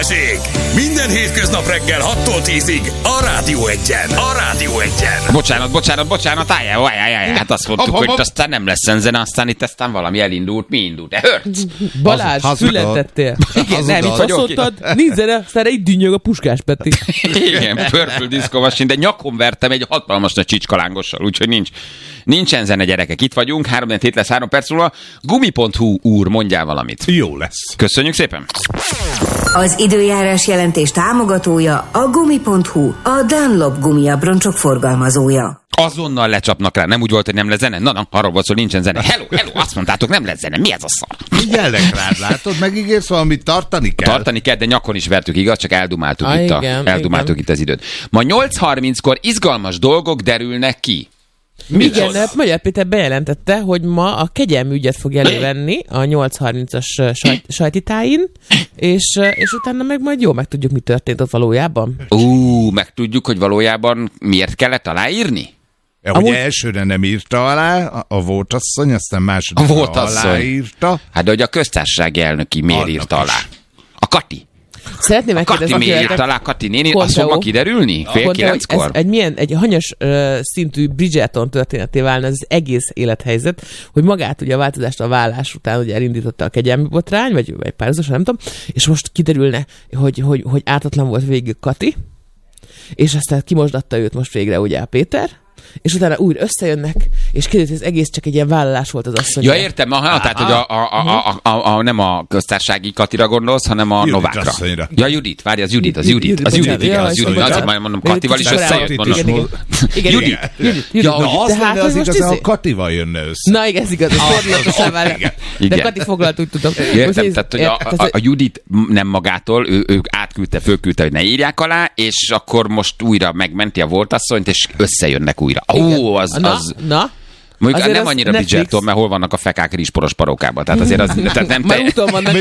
Balázsék! Minden hétköznap reggel 6-tól 10-ig a Rádió Egyen. A Rádió Egyen. Bocsánat, álljál. Hát azt mondtuk, hogy aztán nem lesz zene, aztán itt aztán valami elindult. Mi indult? Hört? Balázs, születettél. Igen, nem, itt vagyok. Azt mondtad, nincs zene, aztán itt dünnyög a Puskás Peti. Igen, Purple Disco Machine, de nyakon vertem egy hatalmas nagy csicskalángossal, úgyhogy nincsen zene, gyerekek. Itt vagyunk, 3-4 lesz 3 perc múlva. Gumi.hu úr, mondjál valamit. Jó lesz. Köszönjük szépen. Az időjárás jelentés támogatója a Gumi.hu, a Dunlop gumiabroncsok forgalmazója. Azonnal lecsapnak rá, nem úgy volt, hogy nem lesz zene? Na, arról volt, hogy nincsen zene. Hello, azt mondtátok, nem lesz zene. Mi ez a szar? Figyelnek rád, látod? Megígérsz valamit, tartani kell. Tartani kell, de nyakon is vertük, igaz? Csak eldumáltuk, itt az időt. Ma 8:30-kor izgalmas dolgok derülnek ki. Igen, Magyar Péter bejelentette, hogy ma a kegyelmi ügyet fog elővenni a 8:30-as sajtitáin, és utána meg majd jól megtudjuk, mi történt ott valójában. Megtudjuk, hogy valójában miért kellett aláírni? Ugye elsőre nem írta alá a voltasszony, aztán másodikra aláírta. Hát de hogy a köztársasági elnöki miért írta alá? A Kati. Szeretném megkérdezni, Kati miért alá? Kati néni, az fog ma kiderülni? 8:30-kor? Ez egy hanyas szintű Bridgerton történeté válna az egész élethelyzet, hogy magát ugye a változást a vállás után ugye elindította a kegyelmi botrány, vagy párhuzamos, nem tudom, és most kiderülne, hogy ártatlan volt végig Kati, és aztán kimosdatta őt most végre ugye a Péter, és utána újra összejönnek, és kiderült, hogy ez egész csak egy ilyen vállalás volt az asszony. Ja, értem, tehát, hogy nem a köztársasági Katira gondolsz, hanem a Novákra. Asszonyra. Ja, Judit, várj, az Judit. Igen, az Judit. Azért már mondom, Katival is összejött. Igen. Ja, az lenne az igaz, ha Katival jönne össze. Na, igen, ez igaz, fordulatosan vár. De Kati foglalt, úgy tudom. Értem, tehát, hogy a Judit nem magától, ő fölküldte, hogy ne írják alá, és akkor most újra megmenti a voltasszonyt, és összejönnek újra. Na? Mondjuk nem annyira Bridgerton, mert hol vannak a fekák rizsporos parókában. Tehát azért az nem már úton vannak.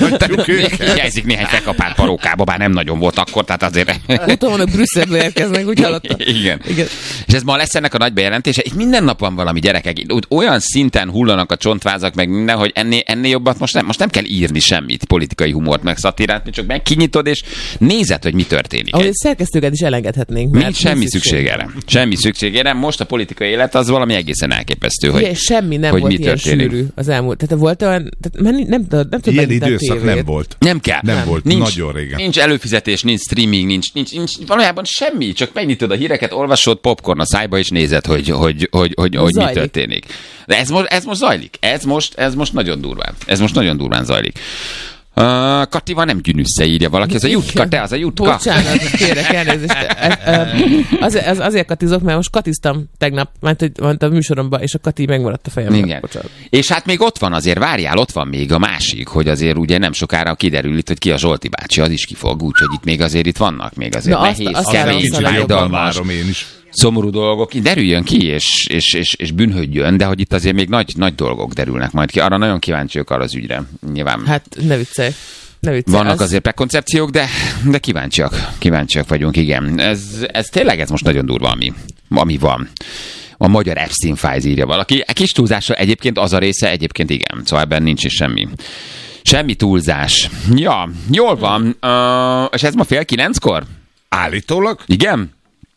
Hiányzik néhány fekapár parókába, bár nem nagyon volt akkor, tehát azért... Úton vannak, Brüsszelből érkeznek, úgy hallottam. Igen. És ez ma lesz ennek a nagy bejelentése. Itt minden nap van valami, gyerekek. Olyan szinten hullanak a csontvázak, meg minden, hogy ennél jobbat most nem kell írni semmit, politikai humort, meg szatirát, csak meg kinyitod, és nézed, hogy mi történik. Ahogy szerkesztőket is elengedhetnénk. Nincs semmi szükség erre. Semmi szükség erre. Most a politikai élet az valami egészen elképesztő, hogy semmi nem hogy volt mi ilyen történik. sűrű az elmúlt. Tehát volt olyan, nem tudom ilyen időszak nem volt. Nem kell. Nem volt, nagyon régen. Nincs előfizetés, nincs streaming, nincs valójában semmi, csak megnyitod a híreket, olvasod, popcorn a szájba, és nézed, hogy mi történik. De ez most zajlik. Ez most nagyon durván. Ez most nagyon durván zajlik. Katival nem gyűnűssze, írja valaki. Ez a Jutka, te az a Jutka. Bocsánat, kérek elnézést. Azért katizok, mert most katiztam tegnap, mert a műsoromban, és a Kati megmaradt a fejemben. Igen. És hát még ott van azért, várjál, ott van még a másik, hogy azért ugye nem sokára kiderül itt, hogy ki a Zsolti bácsi, az is kifog, úgyhogy itt még azért vannak, még azért nehéz, kemény, fájdalmas, szomorú dolgok, derüljön ki, és bűnhődjön, de hogy itt azért még nagy dolgok derülnek majd ki. Arra nagyon kíváncsiak arra az ügyre, nyilván. Hát ne viccelj. Vannak azért prekoncepciók, de kíváncsiak vagyunk, igen. Ez tényleg most nagyon durva, ami van. A magyar Epstein Files, írja valaki. A kis túlzással egyébként az a része, egyébként igen. Szóval ebben nincs is semmi túlzás. Ja, jól van. És ez ma 8:30-kor? Állítólag? Igen?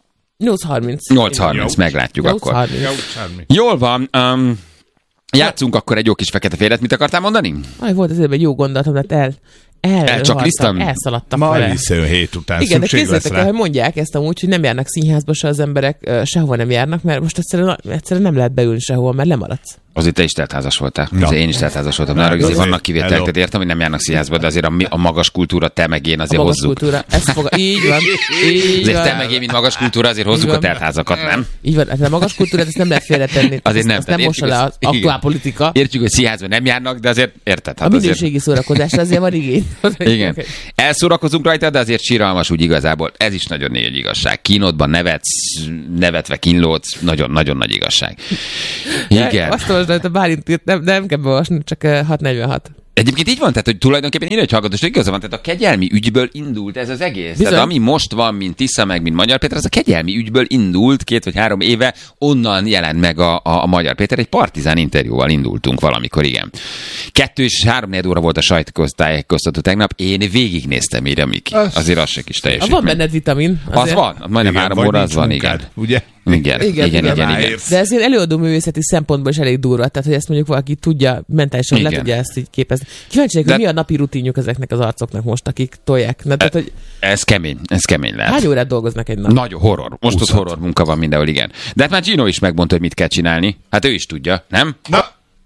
8:30, meglátjuk akkor. Jól van. Játszunk akkor egy jó kis fekete féret. Mit akartál mondani? Volt azért egy jó gondolatom, mert elszaladtam ma vele. visszajön 7 után. Igen, de képzeljétek el, hogy mondják ezt amúgy, hogy nem járnak színházba se az emberek, sehova nem járnak, mert most egyszerűen nem lehet beülni sehova, mert lemaradsz. Azért te is teltházas voltál. Ja. Én is teltházas voltam. De arra azért vannak kivételek, tehát értem, hogy nem járnak színházba, de azért a magas kultúra, te meg én azért hozzuk. Így van. Azért te meg én, mint magas kultúra, azért hozzuk a teltházakat, nem? Így van, hát a magas kultúrát ezt nem lehet félretenni. Azért nem. Ezt nem mossa le az aktuál politika. Értjük, hogy színházban nem járnak, de azért érted. A minőségi szórakozásra azért van igény. Igen. Elszórakozunk rajta, de azért síralmas úgy igazából. Ez is nagyon nagy igazság. Kínodban nevetve kínlódsz, nagyon nagy igazság. Igen. Azt olvasd, hogy a Bálint írt, nem kell beolvasni, csak 6:46. Egyébként így van, tehát hogy tulajdonképpen én egy hallgatós, hogy igaza van, tehát a kegyelmi ügyből indult ez az egész. Bizony. Tehát ami most van, mint Tisza, meg mint Magyar Péter, az a kegyelmi ügyből indult 2 vagy 3 éve, onnan jelent meg a Magyar Péter. Egy partizán interjúval indultunk valamikor, igen. 2 és 3-4 óra volt a sajtótájékoztató tegnap, én végignéztem, írja Miki. Azért az se kis teljesítmény. Van benned vitamin. Az van, majdnem 3 óra az van, munkád, igen. Ugye? Igen. De ez ilyen előadó művészeti szempontból is elég durva, tehát hogy ezt mondjuk valaki tudja, mentálisan Igen. le tudja ezt így képezni. Kíváncsi vagyok, hogy mi a napi rutinjuk ezeknek az arcoknak most, akik tolják. Tehát, hogy Ez kemény lehet. hány órát dolgoznak egy nap? Nagyon horror. Most ott horror munka van mindenhol, igen. De hát már Gino is megmondta, hogy mit kell csinálni. Hát ő is tudja, nem? Na,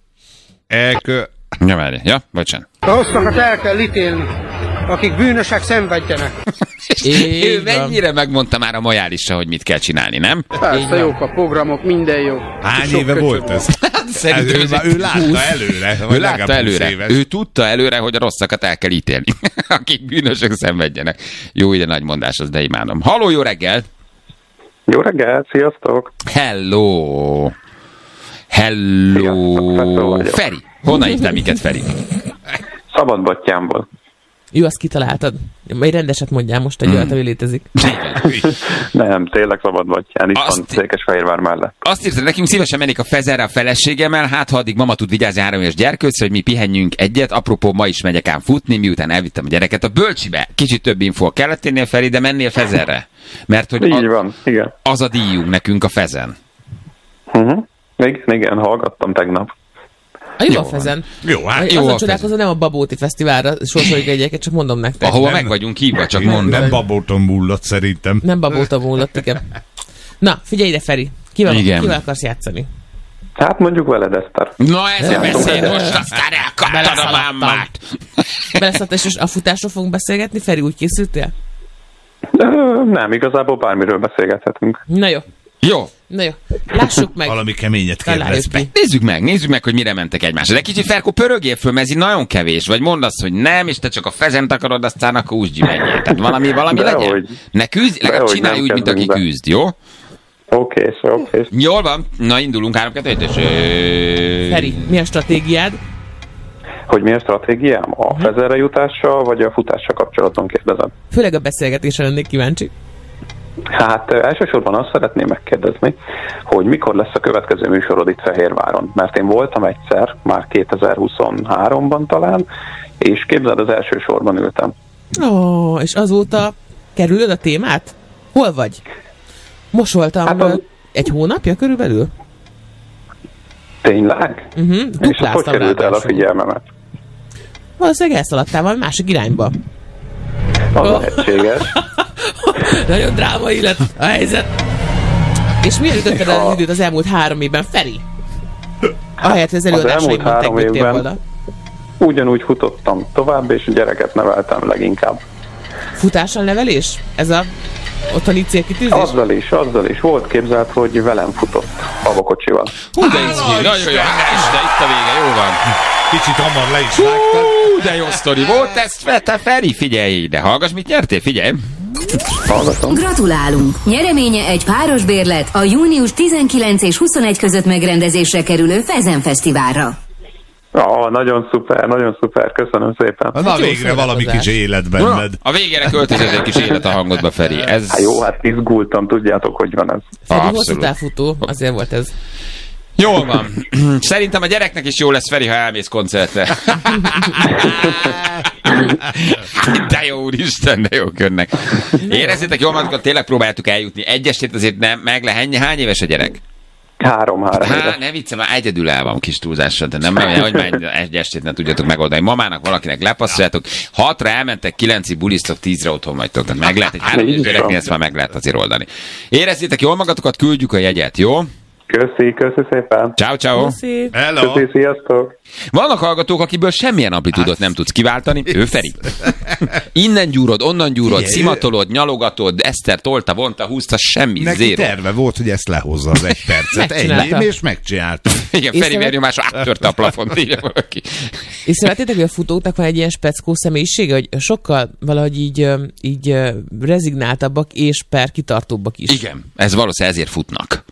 Ja, várj. Ja, bocsánat. A rosszakat el kell ítélni, akik bűnösek szenvedjenek. Ő mennyire megmondta már a majálisra, hogy mit kell csinálni, nem? Persze jók a programok, minden jó. hány Sok éve köcsög volt ez? Szerintem Ő látta előre. Ő látta előre. Ő tudta előre, hogy a rosszakat el kell ítélni. Akik bűnösök szenvedjenek. Jó, ide nagy mondás, az de imádom. Halló, jó reggelt! Jó reggelt, sziasztok! Hello! Sziasztok, Feri! Honnan hívtál minket, Feri? Szabadbattyámból. Jó, azt kitaláltad. Majd rendeset mondjál most egy olyat, ami létezik. Nem, tényleg Szabadbattyán, itt Azt- van Székesfehérvár mellett. Azt írta nekünk, szívesen mennék a Fezerre a feleségemmel, hát ha addig mama tud vigyázni 3 éves gyerkőcre, hogy mi pihenjünk egyet. Apropó, ma is megyek ám futni, miután elvittem a gyereket a bölcsibe. Kicsit több infó kellett tennél, Feri, de mennél Fezerre. Mert hogy Így van, igen. az a díjunk nekünk a Fezen. Igen, hallgattam tegnap. Jó a Fezen. Jó, hát Jó a Azon csodálkozom, nem a Babóti Fesztiválra sorsoljuk egyeket, csak mondom nektek. Ahova meg vagyunk hívva, csak mondom. nem babóton múlott szerintem. Nem Babóta múlott, igen. Na, figyelj ide, Feri. Igen. Kivel akarsz játszani? Hát mondjuk veled, Eszter. Na, ezzel beszél most, aztán elkaptad a mámát. Beleszadt, és a futásról fogunk beszélgetni? Feri, úgy készültél? Nem, igazából bármiről beszélgethetünk. Na jó. Jó, Lássuk meg. Valami keményet Találjuk kérdez be. ki. nézzük meg, hogy mire mentek egymásra. De kicsit, Ferko, pörögjél föl, mert ez így nagyon kevés. Vagy mondd azt, hogy nem, és te csak a Fezent akarod, aztán akkor úsgyi menjél. Tehát valami legyen. Dehogy. Ne küzdj, legalább Dehogy csinálj nem úgy, mint aki kezdünk be. küzd, jó? Oké. Jól van, na indulunk 3 2 1 Feri, mi a stratégiád? Hogy mi a stratégiám? A Fezerre jutással, vagy a futással kapcsolatban kérdezem? Főleg a beszélgetésre lennék kíváncsi. Hát elsősorban azt szeretném megkérdezni, hogy mikor lesz a következő műsorod itt Fehérváron. Mert én voltam egyszer, már 2023-ban talán, és képzeld, az első sorban ültem. Ó, és azóta kerülöd a témát? Hol vagy? Most voltam Hát egy hónapja körülbelül? Tényleg? És hogy Dupláztam került el a ráadásul. figyelmemet? Valószínűleg elszaladtál valami másik irányba. Az lehetséges. Nagyon drámai lett a helyzet. És miért ütötted el az időt az elmúlt 3 évben, Feri? Ahelyett, hogy az előadásaimban elmúlt 3 tegődtél évben volna. Ugyanúgy futottam tovább, és gyereket neveltem leginkább. Futással nevelés? Ez a otthoni célkitűzés? Azzal is. Volt képzelt, hogy velem futott babakocsival. Hú, de izgi, nagyon jó. És de itt a vége, jó van. Kicsit hamar le is vágtad. Hú, de jó sztori volt ez, te Feri, figyelj ide. Hallgass, mit nyertél, figyelj. Hallgatom. Gratulálunk! Nyereménye egy páros bérlet a június 19 és 21 között megrendezésre kerülő Fezen Fesztiválra. Nagyon szuper, köszönöm szépen. Na jó végre valami szórakozás. kis élet benned. A végére költözött egy kis élet a hangodba, Feri. Ez... Hát jó, hát izgultam, tudjátok, hogy van ez. Feri hosszú Abszolút. távfutó, azért volt ez. Jól van. Szerintem a gyereknek is jó lesz, Feri, ha elmész koncertre. De jó, úristen, de jó körnek. Érezzétek jól magukat, tényleg próbáltuk eljutni. Egy estét azért nem meg le. Hány éves a gyerek? 3 éves. Ne viccem, már egyedül el van kis túlzással, de nem, hogy már egy estét nem tudjátok megoldani. Mamának valakinek lepasszoljátok, 6-ra elmentek, 9-ig bulisztok, 10-re otthon vagytok. Tehát meg lehet, egy 3 éves gyereknél ezt már meg lehet azért oldani. Érezzétek jól magatokat, küldjük a jegyet, jó? Köszi szépen. Ciao. Szép. Hello. Köszi, sziasztok. Vannak hallgatók, akiből semmilyen amplitúdot nem tudsz kiváltani. Ő Feri. Innen gyúrod, onnan gyúrod, Igen, szimatolod, nyalogatod, Eszter tolta, vonta, húzta, semmi, Neki zéro. terve volt, hogy ezt lehozza az 1 percet. Megcsinálta. Ennyi, és megcsinálta. Igen, Feri vérnyomásra áttörte a plafont, írja valaki. Észrevettétek, hogy a futóknak van egy ilyen speckó személyisége, hogy sokkal valahogy így rezignáltabbak és kitartóbbak is. Igen, ez valószínűleg ezért futnak.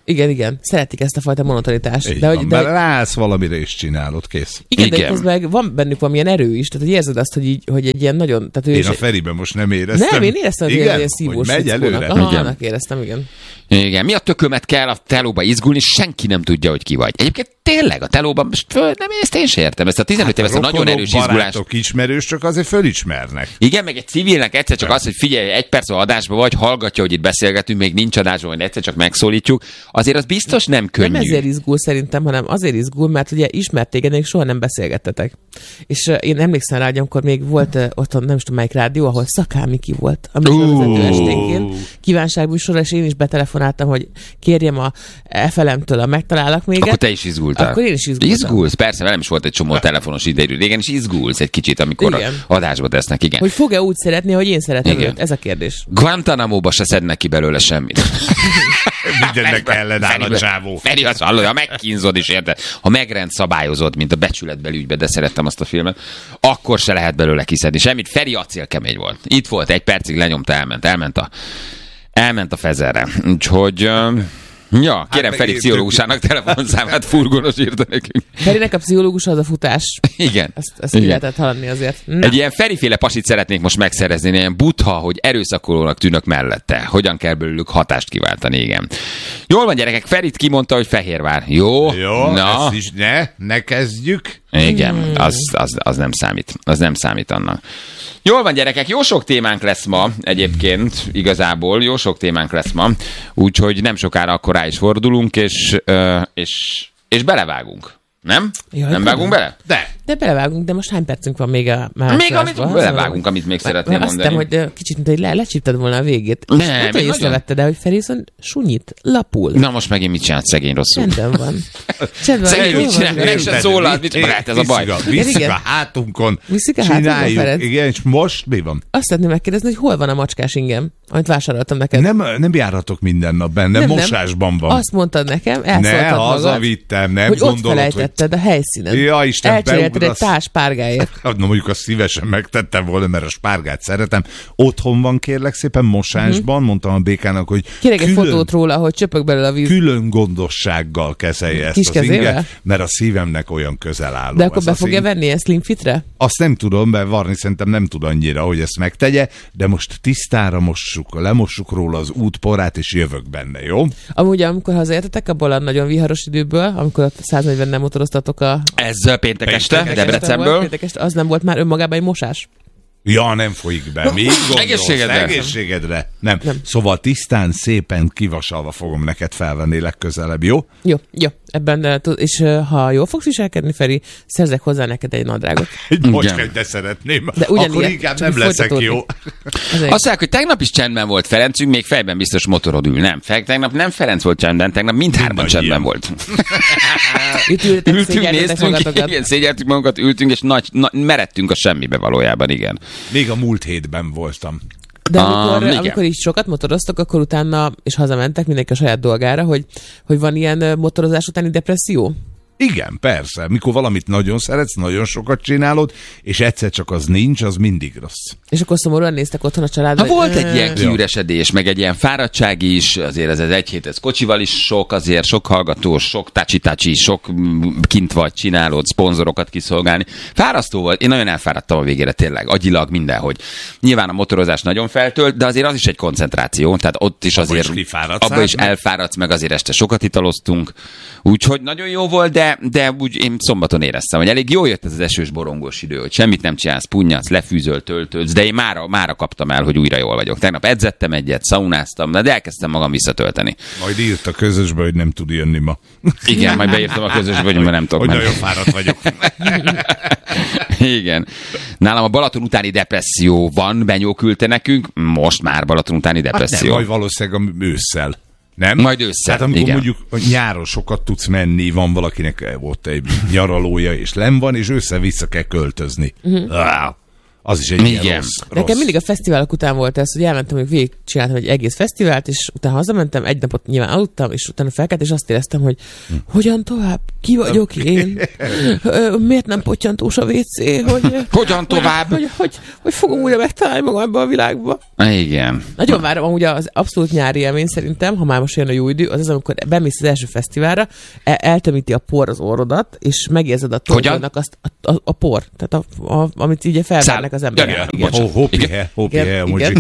Igen. Szeretik ezt a fajta monotonitást. De ráállsz valamire is csinálod, kész. Igen, de közben van bennük valamilyen erő is, tehát hogy érzed azt, hogy egy ilyen nagyon... Tehát én a Feriben most nem éreztem. Nem, én éreztem, hogy ilyen szívós megy előre. Annak éreztem, igen. Igen, mi a tökömet kell a telóba izgulni, senki nem tudja, hogy ki vagy. Egyébként tényleg a telóban most nem, ezt én sem értem. Ezt a 15 éves a nagyon erős izgulás. Barátok ismerős, csak azért fölismernek. Igen, meg egy civilnek egyszer csak az, hogy figyelj, egy perc adásban vagy, hallgatja, hogy itt beszélgetünk, még nincs adásban, hogy egyszer csak megszólítjuk. Azért az biztos nem könnyű. Nem ezért izgul szerintem, hanem azért izgul, mert ugye ismert téged, még soha nem beszélgettetek. És én emlékszem rá, hogy amikor még volt otthon, nem is tudom melyik rádió, ahol Szakál Miki volt, a műsorvezető esténként. Kívánságműsorra, és én is betelefonáltam, hogy kérjem a FLM-től a megtalálok még. Akkor te is izgultál. Akkor én is izgultam. Izgulsz, persze, velem is volt egy csomó telefonos idejű. Régen is izgulsz egy kicsit, amikor adásba tesznek, igen. Hogy fog-e úgy szeretni, hogy én szeretem őt? Ez a kérdés. Guantanamo-ba se szednek ki belőle semmit. Mindennek ellenáll a csávó. Feri azt hallod, ha megkínzod is, érted? Ha megrendszabályozod, mint a Becsületbelügybe, de szerettem azt a filmet, akkor se lehet belőle kiszedni semmit. Feri acélkemény volt. Itt volt, egy percig lenyomta, elment a fezerre. Úgyhogy... Ja, kérem Feri pszichológusának telefonszámát furgonosírta nekünk. Ferinek a pszichológus az a futás. Igen. Ezt ki lehetett hallani azért. Na. Egy ilyen Feriféle pasit szeretnék most megszerezni, ilyen butha, hogy erőszakolónak tűnök mellette. Hogyan kell belőlük hatást kiváltani, igen. Jól van, gyerekek, Ferit kimondta, hogy Fehérvár. Jó, na. Ezt is ne kezdjük. Igen, az nem számít. Az nem számít annak. Jól van, gyerekek, jó sok témánk lesz ma egyébként, igazából, jó sok témánk lesz ma, úgyhogy nem sokára akkor rá is fordulunk, és belevágunk. Nem? Jaj, nem vágunk bele? De belevágunk, de most hány percünk van még a még amit belevágunk, amit még szeretném mondani. Azt hiszem, hogy kicsit, mint hogy lecsípted volna a végét. Nem, hogy észrevette, de hogy Feri viszont sunyit, lapul. Na most megint mit csinált szegény rosszul? Csendben van. Szegény mit csinál? Meg se szólal, mit lehet ez a baj? Viszik a hátunkon. Csináljuk. Igen, és most mi van? Azt szeretném megkérdezni, hogy hol van a macskás ingem, amit vásároltam neked. Nem járhatok minden nap benne, mosásban van. Azt mondtad nekem, elszóltad magad. Hazavittem, nem hogy gondolod, ott felejtetted a helyszínen. Ja, Isten, elcserélted egy tás spárgáért. Na mondjuk azt szívesen megtettem volna, mert a spárgát szeretem. Otthon van, kérlek szépen, mosásban, mondtam a békának, hogy kérek egy fotót róla, hogy csöpög belőle a víz. Külön gondossággal kezelje ezt az inget, mert a szívemnek olyan közel állom. De akkor be fogja venni ezt Slim Fitre? Azt nem tudom, mert Varni szerintem nem tud annyira, hogy ezt megtegye, de most tisztára lemossuk róla az útporát, és jövök benne, jó? Amúgy, amikor hazaértetek abból a nagyon viharos időből, amikor 140-nel motoroztatok ez péntek este, Debrecenből. Az nem volt már önmagában egy mosás? Ja, nem folyik be. Még gondolsz? Egészségedre. Nem. Szóval tisztán, szépen kivasalva fogom neked felvenni legközelebb, jó? Jó. Ebben, és ha jól fogsz viselkedni, Feri, szerzek hozzá neked egy nadrágot. Egy macskát, de szeretném. De akkor inkább nem leszek jó. Azt mondják, hogy tegnap is csendben volt Ferencünk, még fejben biztos motorod ül. Nem, tegnap nem Ferenc volt csendben, tegnap mindhárman csendben volt. Ültünk, néztünk, igen, szégyeltük magunkat, ültünk, és meredtünk a semmibe valójában, igen. Még a múlt hétben voltam. De amikor így sokat motoroztok, akkor utána, és hazamentek mindenki a saját dolgára, hogy van ilyen motorozás utáni depresszió? Igen, persze. Mikor valamit nagyon szeretsz, nagyon sokat csinálod, és egyszer csak az nincs, az mindig rossz. És akkor szomorúan néztek otthon a családra? Volt egy ilyen kiüresedés, meg egy ilyen fáradtság is, azért ez egy hét, ez kocsival is sok, azért sok hallgató, sok tácsi, sok kint vagy, csinálod, szponzorokat kiszolgálni. Fárasztó volt, én nagyon elfáradtam a végére tényleg, agyilag mindenhogy. Nyilván a motorozás nagyon feltölt, de azért az is egy koncentráció, tehát ott is azért abba is elfáradsz, meg azért este sokat italoztunk, úgyhogy nagyon jó volt, de úgy én szombaton éreztem, hogy elég jó jött ez az esős, borongós idő, hogy semmit nem csinálsz, punnyadsz, lefűzöl, töltődsz, de én mára kaptam el, hogy újra jól vagyok. Tegnap edzettem egyet, szaunáztam, de elkezdtem magam visszatölteni. Majd írt a közösbe, hogy nem tud jönni ma. Igen, majd beírtam a közösbe, hogy ma nem tudok menni. Hogy nagyon fáradt vagyok. Igen. Nálam a Balaton utáni depresszió van, Benyó küldte nekünk, most már Balaton utáni depresszió. Hát nem, majd valószínűleg ősszel. Nem? Majd ősszel, tehát amikor mondjuk nyáron sokat tudsz menni, van valakinek ott egy nyaralója, és len van, és össze-vissza kell költözni. Az is egy ilyen rossz. Nekem mindig a fesztiválok után volt ez, hogy elmentem, hogy végigcsináltam egy egész fesztivált, és utána hazamentem, egy napot nyilván aludtam, és utána felkelt, és azt éreztem, hogy hogyan tovább? Ki vagyok én? Miért nem pottyantós a WC? Hogyan tovább? Hogy fogom újra megtalálni magam ebbe a világba? Igen. Nagyon várom, amúgy az abszolút nyári élmény szerintem, ha már most jön a jó idő, az, amikor bemész az első fesztiválra, eltömíti a por az orrodat, és megérzed a torkodnak azt a por, tehát amit ugye felvernek az emberek. Hópihe, igen.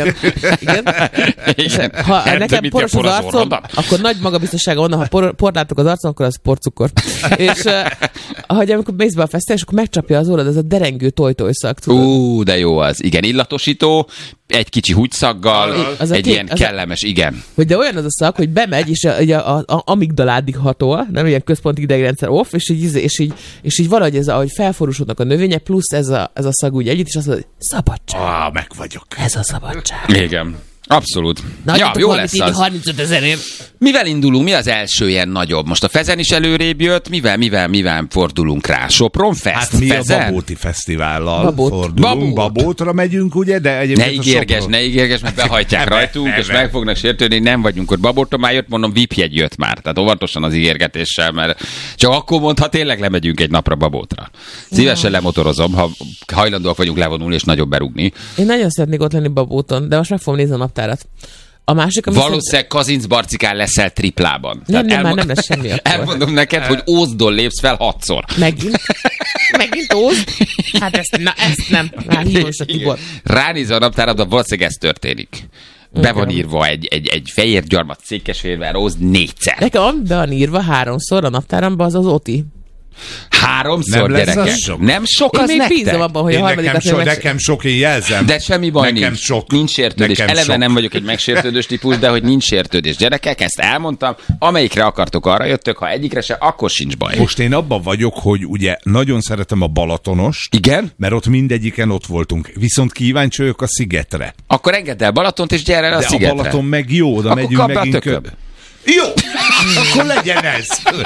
Ha nekem poros az arcom, akkor nagy magabiztossága onnan, ha port látok az arcom, akkor az porcukor. És amikor mész be a fesztivál, és akkor megcsapja az orrod, ez a derengő toj-toj szag. De jó az. Igen, illatosító, egy kicsi húgyszaggal, egy ilyen kellemes, igen. Hogy de olyan az a szag, hogy bemegy, és a amigdaládig hatol, nem ilyen központi idegrendszer off, és így valahogy ez, ahogy felforrósodnak a növények, plusz ez a szag úgy együtt, és azt mondja, hogy szabadság. Meg vagyok. Ez a szabadság. Igen. Abszolút. Ja, jó lesz az. 35 000 év. Mivel indulunk? Mi az első ilyen nagyobb? Most a Fezen is előrébb jött, mivel fordulunk rá? Sopron Fest? Hát mi Fezen? a Babóti Fesztivállal fordulunk. Babótra megyünk, ugye, de egyébként ne ígérges, mert behajtják rajtunk, és meg fognak sértődni, nem vagyunk ott. Babótra már jött, mondom, VIP jegy jött már. Tehát óvatosan az ígérgetéssel, mert csak akkor mond, ha tényleg lemegyünk egy napra Babótra. Szívesen lemotorozom, ha hajlandóak vagyunk levonulni és nagyobb berúgni. Én nagyon szeretnék ott lenni Babóton, de most meg fogom nézni a naptárat. A másik, valószínűleg Kazincbarcikán leszel triplában. Nem, már nem lesz semmi akkor. Elmondom neked, hogy Ózdon lépsz fel 6-szor. Megint Ózd? Hát ezt nem. Már hívom a Tibor. Ránézve a naptáradban, valószínűleg ez történik. Be van írva egy fehér gyarmat Székesfehérvár Ózd 4-szer. Nekem be van írva 3-szor a naptáramban az Oti. 3-szor, gyerekek. Nem sok az nektek? Én bízom abban, hogy a harmadikat... Nekem sok, én jelzem. De semmi baj nekem nincs. Sok. Nincs sértődés. Eleve nem vagyok egy megsértődős típus, de hogy nincs sértődés. Gyerekek, ezt elmondtam. Amelyikre akartok, arra jöttök. Ha egyikre se, akkor sincs baj. Most én abban vagyok, hogy ugye nagyon szeretem a Balatonost. Igen? Mert ott mindegyiken ott voltunk. Viszont kíváncsi vagyok a Szigetre. Akkor engedd el Balatont, és gyere el a Szigetre. De a Balaton meg jó, oda akkor megyünk megint. Jó! Akkor legyen ez!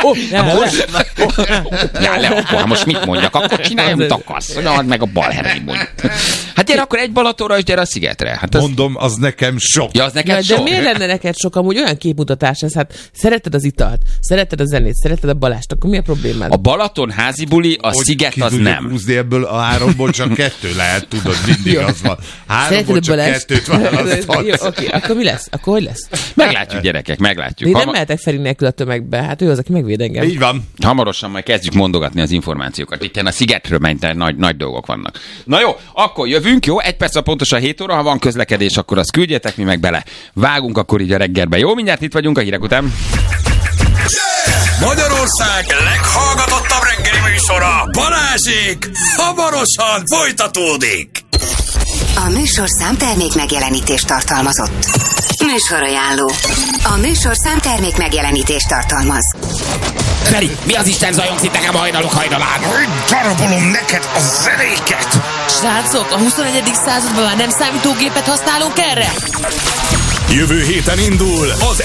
Akkor most mit mondjak? Akkor csinálj, amit akarsz. Add meg a balherei mondjuk. Hát gyere akkor egy Balatonra, és gyere a Szigetre. Hát mondom, az nekem sok. Ja, az neked sok. De miért lenne neked sok? Amúgy olyan képmutatás ez. Hát szereted az italt, szereted a zenét, szereted a balást, akkor mi a problémád? A Balaton házi buli, a Sziget az nem. Húzni ebből a 3-ból csak 2 lehet, tudod, mindig az van. 3-ból csak 2-t választhatsz. Oké, akkor mi lesz? Akkor hogy lesz? Meglátjuk, gyerekek, meglátjuk. Én nem mehetek Feri nélkül a tömegbe, hát ő az, aki megvéd engem. Így van. Hamarosan majd kezdjük mondogatni az információkat. Itt a Szigetről nagy dolgok vannak. Na jó, akkor jövünk, jó? 1 perc pontosan 7 óra, ha van közlekedés, akkor azt küldjetek, mi meg bele. Vágunk akkor így a reggelbe. Jó, mindjárt itt vagyunk a hírek után. Magyarország leghallgatottabb reggeli műsora, Balázsék, hamarosan folytatódik. A műsorszám termék megjelenítést tartalmazott. Műsorajánló. A műsorszám termék megjelenítést tartalmaz. Feri, mi az Isten zajongsz itt nekem hajnalán? Hogy darabolom neked a zenéket? Srácok, a 21. században már nem számítógépet használunk erre? Jövő héten indul az